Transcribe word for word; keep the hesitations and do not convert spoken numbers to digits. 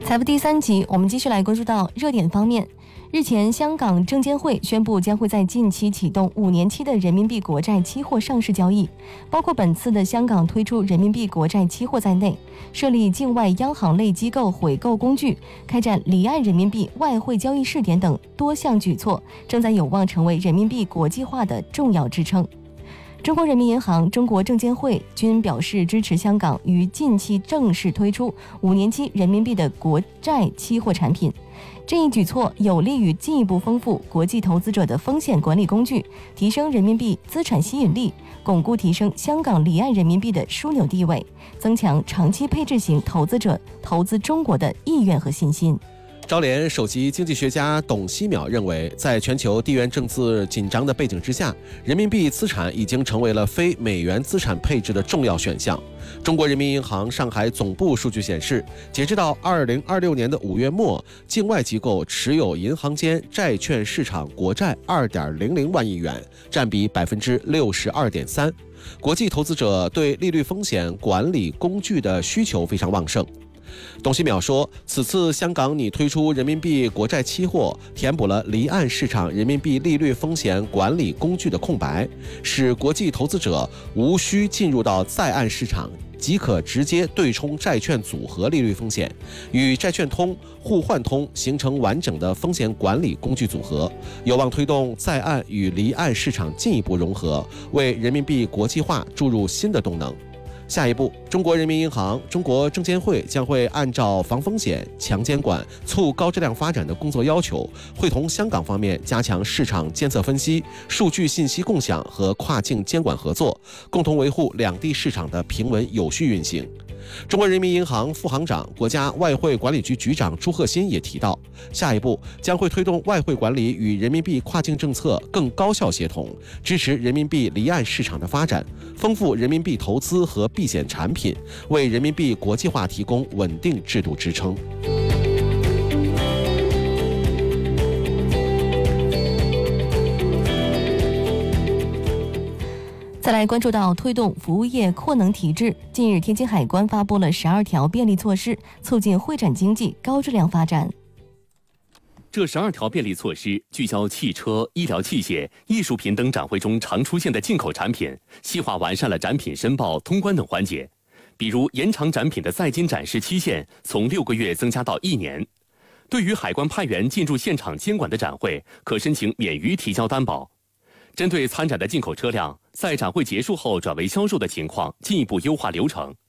财富第三集，我们继续来关注到热点方面。日前，香港证监会宣布将会在近期启动五年期的人民币国债期货上市交易，包括本次的香港推出人民币国债期货在内，设立境外央行类机构回购工具，开展离岸人民币外汇交易试点等多项举措，正在有望成为人民币国际化的重要支撑。中国人民银行、中国证监会均表示支持香港于近期正式推出五年期人民币的国债期货产品。这一举措有利于进一步丰富国际投资者的风险管理工具，提升人民币资产吸引力，巩固提升香港离岸人民币的枢纽地位，增强长期配置型投资者投资中国的意愿和信心。 招联首席经济学家董希淼认为，在全球地缘政治紧张的背景之下，人民币资产已经成为了非美元资产配置的重要选项。中国人民银行上海总部数据显示，截至到二零二六年的五月末，境外机构持有银行间债券市场国债二点零零万亿元，占比百分之六十二点三。国际投资者对利率风险管理工具的需求非常旺盛。董希淼说，此次香港拟推出人民币国债期货，填补了离岸市场人民币利率风险管理工具的空白，使国际投资者无需进入到在岸市场，即可直接对冲债券组合利率风险，与债券通、互换通形成完整的风险管理工具组合，有望推动在岸与离岸市场进一步融合，为人民币国际化注入新的动能。下一步，中国人民银行、中国证监会将会按照防风险、强监管、促高质量发展的工作要求，会同香港方面加强市场监测分析、数据信息共享和跨境监管合作，共同维护两地市场的平稳有序运行。中国人民银行副行长、国家外汇管理局局长朱鹤新也提到，下一步将会推动外汇管理与人民币跨境政策更高效协同，支持人民币离岸市场的发展，丰富人民币投资和避险产品，为人民币国际化提供稳定制度支撑。 再来关注到推动服务业扩能提质。近日，天津海关发布了十二条便利措施，促进会展经济高质量发展。 这十二条便利措施聚焦汽车、医疗器械、艺术品等展会中常出现的进口产品，细化完善了展品申报、通关等环节。比如，延长展品的在京展示期限，从六个月增加到一年。对于海关派员进驻现场监管的展会，可申请免于提交担保。针对参展的进口车辆，在展会结束后转为销售的情况，进一步优化流程。